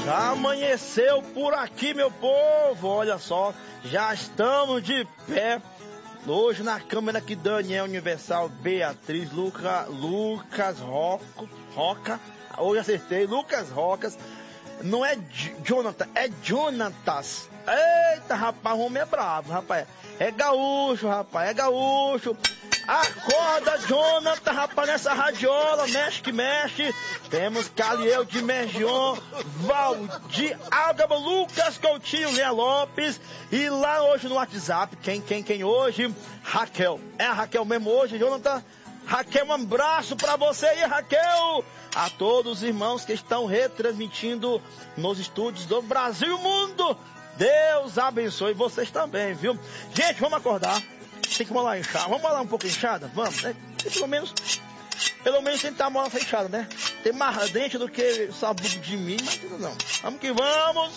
Já amanheceu por aqui, meu povo, olha só, já estamos de pé. Hoje na câmera aqui, Daniel Universal, Beatriz, Lucas Roca, hoje acertei, Lucas Rocas, não é Jonathan, é Jonatas. Eita, rapaz, o homem é bravo, rapaz, é gaúcho, rapaz, é gaúcho. Acorda, Jonathan, rapaz, nessa radiola, mexe que mexe. Temos Caliel de Mergion, Valdir Álgaba, Lucas Coutinho, Léa Lopes. E lá hoje no WhatsApp, quem hoje? Raquel. É a Raquel mesmo hoje, Jonathan? Raquel, um abraço pra você aí, Raquel. A todos os irmãos que estão retransmitindo nos estúdios do Brasil e o mundo. Deus abençoe vocês também, viu? Gente, vamos acordar. Tem que molar a enxada. Vamos molar um pouco a enxada? Vamos, né? Pelo menos tentar molar fechada, né? Tem mais dente do que sabugo de mim, mas não. Vamos que vamos.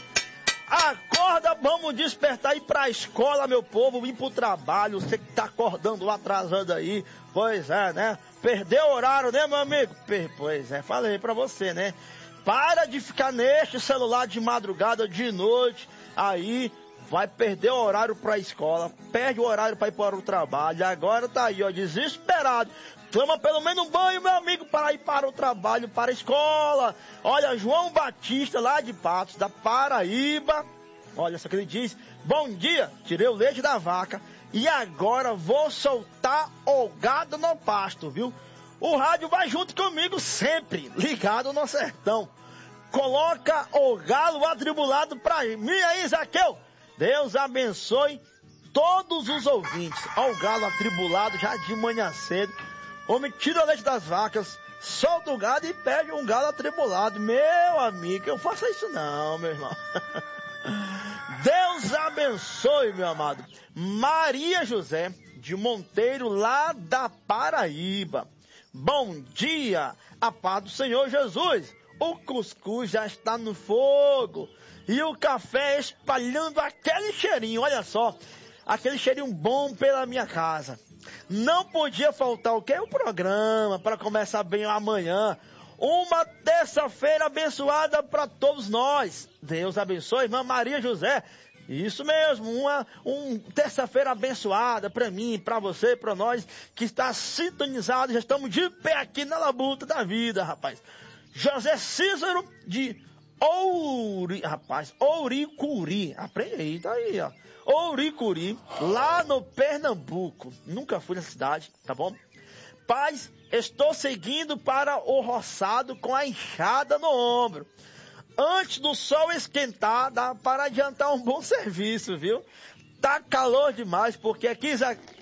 Acorda, vamos despertar, ir pra escola, meu povo, ir pro trabalho. Você que tá acordando lá, atrasando aí. Pois é, né? Perdeu o horário, né, meu amigo? Pois é, falei pra você, né? Para de ficar neste celular de madrugada, de noite, aí vai perder o horário para a escola, perde o horário para ir para o trabalho, agora tá aí, ó, desesperado. Toma pelo menos um banho, meu amigo, para ir para o trabalho, para a escola. Olha, João Batista, lá de Patos, da Paraíba, olha só que ele diz: bom dia, tirei o leite da vaca e agora vou soltar o gado no pasto, viu? O rádio vai junto comigo sempre, ligado no sertão. Coloca o galo atribulado pra mim aí, Zaqueu. Deus abençoe todos os ouvintes. Ó, o galo atribulado já de manhã cedo. Homem tira o leite das vacas, solta o gado e pede um galo atribulado. Meu amigo, eu faço isso não, meu irmão. Deus abençoe, meu amado. Maria José de Monteiro, lá da Paraíba. Bom dia, a paz do Senhor Jesus. O cuscuz já está no fogo e o café espalhando aquele cheirinho, olha só, aquele cheirinho bom pela minha casa. Não podia faltar o quê? O programa para começar bem amanhã. Uma terça-feira abençoada para todos nós. Deus abençoe, irmã Maria José. Isso mesmo, uma terça-feira abençoada para mim, para você, para nós que está sintonizado. Já estamos de pé aqui na labuta da vida, rapaz. José Cícero de Ouricuri, aprende aí, tá aí, ó. Ouricuri, lá no Pernambuco. Nunca fui na cidade, tá bom? Paz, estou seguindo para o roçado com a enxada no ombro. Antes do sol esquentar, dá para adiantar um bom serviço, viu? Tá calor demais, porque aqui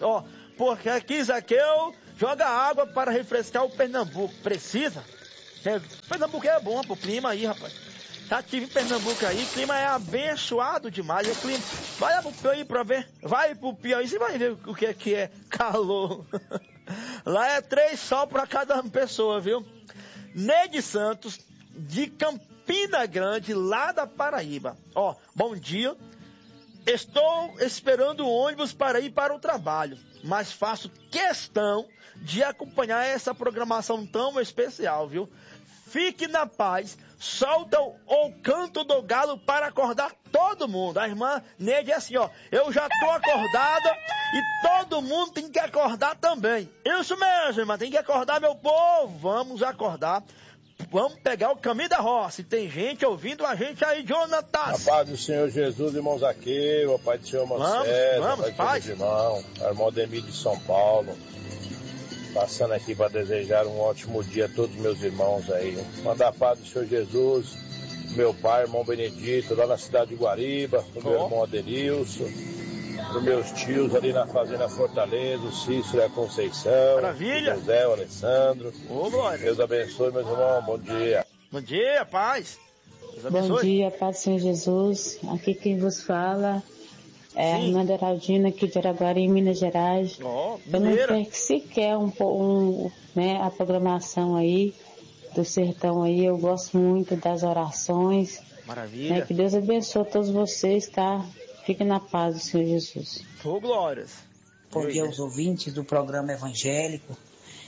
Zaqueu joga água para refrescar o Pernambuco. Precisa? Pernambuco é bom pro clima aí, rapaz. Tá ativo em Pernambuco aí, o clima é abençoado demais. O clima, vai pro Piauí pra ver, vai pro Piauí, você vai ver o que é calor. Lá é 3 sol pra cada pessoa, viu? Neide Santos, de Campina Grande, lá da Paraíba. Ó, bom dia. Estou esperando o ônibus para ir para o trabalho, mas faço questão de acompanhar essa programação tão especial, viu? Fique na paz, solta o canto do galo para acordar todo mundo. A irmã Neide é assim, ó, eu já tô acordada e todo mundo tem que acordar também. Isso mesmo, irmã, tem que acordar, meu povo, vamos acordar. Vamos pegar o caminho da roça. E tem gente ouvindo a gente aí, Jonathan. A paz do Senhor Jesus, irmão Zaqueu, a paz do Senhor Marcelo, vamos, paz. Irmão, a irmã Ademir de São Paulo. Passando aqui para desejar um ótimo dia a todos meus irmãos aí. Mandar a paz do Senhor Jesus, meu pai, irmão Benedito, lá na cidade de Guariba, o meu irmão Adenilson, os meus tios ali na Fazenda Fortaleza, o Cícero e a Conceição. Maravilha. O José, o Alessandro. Ô, glória. Deus abençoe, meus irmãos. Bom dia. Bom dia, paz. Deus abençoe. Bom dia, paz do Senhor Jesus. Aqui quem vos fala é a irmã Geraldina aqui de Araguari, Minas Gerais. Eu não perco sequer a programação aí do sertão aí. Eu gosto muito das orações. Maravilha. Né? Que Deus abençoe todos vocês, tá? Fiquem na paz do Senhor Jesus. Glórias. Bom dia aos ouvintes do programa evangélico.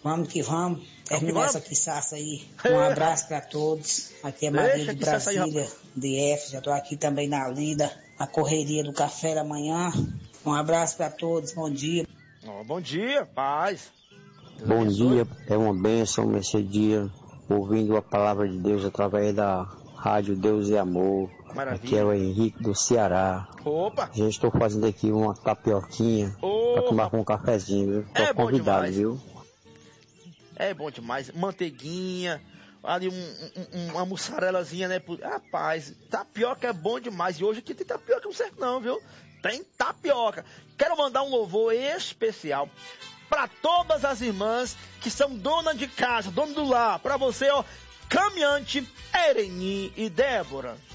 Vamos que vamos. Terminar essa quiçaça aí. Um abraço para todos. Aqui é Maria de Brasília, DF. Já estou aqui também na lida, na correria do café da manhã. Um abraço para todos. Bom dia. Bom dia, paz. Bom dia, é uma bênção esse dia, ouvindo a palavra de Deus através da rádio Deus e Amor. Maravilha. Aqui é o Henrique do Ceará. Opa! Já estou fazendo aqui uma tapioquinha para tomar com um cafezinho, viu? Estou convidado, viu? É bom demais. Manteiguinha, ali uma mussarelazinha, né? Rapaz, tapioca é bom demais. E hoje aqui tem tapioca, não serve não, viu? Tem tapioca. Quero mandar um louvor especial para todas as irmãs que são donas de casa, dono do lar. Para você, ó, caminhante, Ereni e Débora.